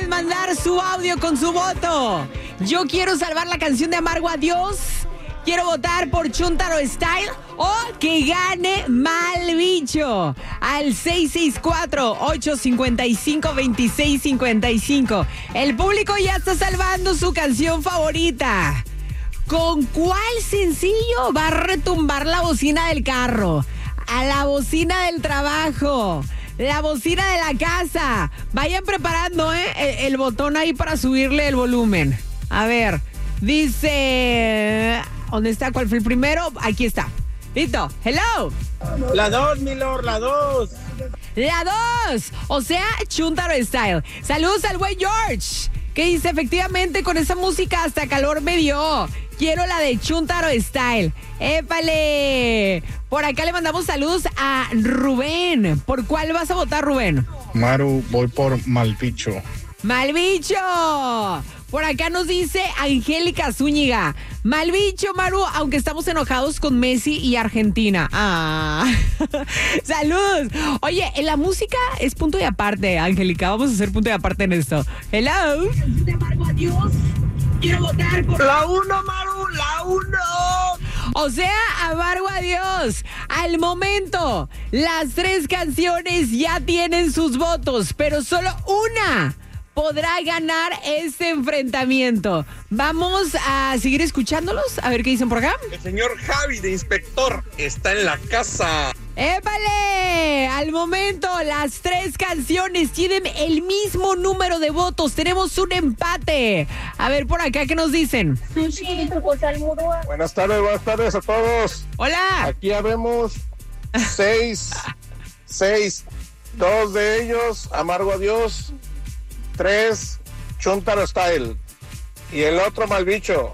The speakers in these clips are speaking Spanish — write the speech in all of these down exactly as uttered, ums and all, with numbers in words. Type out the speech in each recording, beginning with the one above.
pueden mandar su audio con su voto. Yo quiero salvar la canción de Amargo Adiós. Quiero votar por Chuntaro Style o que gane Mal Bicho al seis seis cuatro, ocho cinco cinco, dos seis cinco cinco. El público ya está salvando su canción favorita. ¿Con cuál sencillo va a retumbar la bocina del carro? A la bocina del trabajo, la bocina de la casa. Vayan preparando ¿eh? el, el botón ahí para subirle el volumen. A ver, dice... ¿Dónde está? ¿Cuál fue el primero? Aquí está. Listo. Hello. La dos, mi lord, la dos. La dos. O sea, Chuntaro Style. Saludos al güey George, que dice, efectivamente, con esa música hasta calor me dio. Quiero la de Chuntaro Style. ¡Épale! Por acá le mandamos saludos a Rubén. ¿Por cuál vas a votar, Rubén? Maru, voy por Malbicho. ¡Malbicho! Por acá nos dice Angélica Zúñiga. Malbicho, Maru, aunque estamos enojados con Messi y Argentina. Ah. ¡Salud! Oye, la música es punto y aparte, Angélica. Vamos a hacer punto y aparte en esto. Hello. Adiós. Quiero votar por... La uno, Maru, la uno. O sea, Amargo Adiós. Al momento, las tres canciones ya tienen sus votos, pero solo una podrá ganar este enfrentamiento. Vamos a seguir escuchándolos, a ver qué dicen por acá. El señor Javi de Inspector está en la casa. ¡Épale! Al momento, las tres canciones tienen el mismo número de votos. Tenemos un empate. A ver, por acá, ¿qué nos dicen? Buenas tardes, buenas tardes a todos. ¡Hola! Aquí ya vemos seis, seis, dos de ellos, Amargo Adiós, tres, Chuntaro Style, y el otro Malbicho.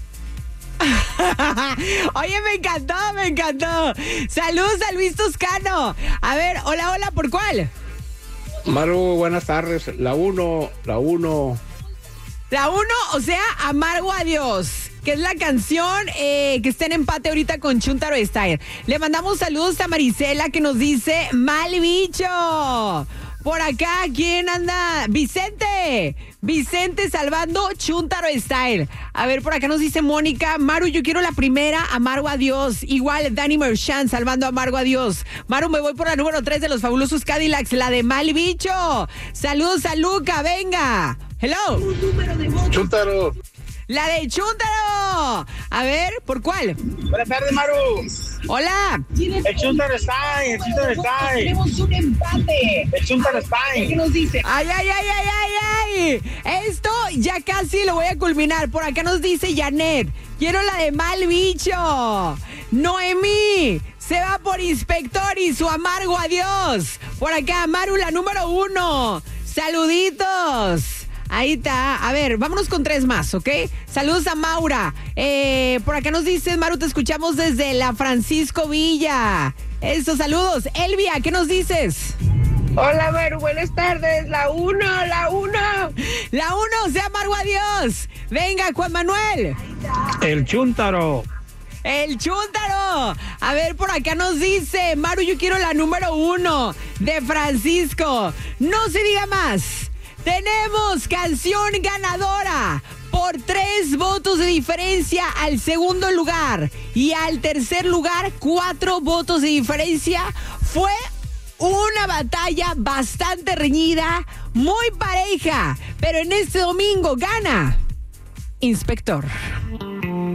Oye, me encantó, me encantó. Saludos a Luis Toscano. A ver, hola, hola, ¿por cuál? Maru, buenas tardes. La uno, la uno. La uno, o sea, Amargo Adiós, que es la canción eh, que está en empate ahorita con Chuntaro Style. Le mandamos saludos a Marisela, que nos dice Mal Bicho. Por acá, ¿quién anda? Vicente. Vicente salvando Chuntaro Style. A ver, por acá nos dice Mónica. Maru, yo quiero la primera, Amargo Adiós. Igual, Danny Merchant salvando Amargo Adiós. Maru, me voy por la número tres de los fabulosos Cadillacs, la de Mal Bicho. Saludos a Luca, venga. Hello. Chuntaro. La de Chuntaro. A ver, ¿por cuál? Buenas tardes, Maru. Hola. El Chuntaro Style, el Chuntaro Style. Tenemos un empate. El Chuntaro Style. ¿Qué nos dice? Ay, ay, ay, ay, ay, ay. Esto ya casi lo voy a culminar. Por acá nos dice Janet. Quiero la de Mal Bicho. Noemí se va por Inspector y su Amargo Adiós. Por acá, Maru, la número uno. Saluditos. Ahí está. A ver, vámonos con tres más, ¿ok? Saludos a Maura. Eh, por acá nos dice, Maru, te escuchamos desde la Francisco Villa. Estos saludos. Elvia, ¿qué nos dices? Hola, Maru, buenas tardes. La uno, la uno. La uno, o sea, Amargo Adiós. Venga, Juan Manuel. El Chuntaro. El Chuntaro. A ver, por acá nos dice, Maru, yo quiero la número uno de Francisco. No se diga más. Tenemos canción ganadora por tres votos de diferencia al segundo lugar. Y al tercer lugar, cuatro votos de diferencia. Fue una batalla bastante reñida, muy pareja. Pero en este domingo gana Inspector.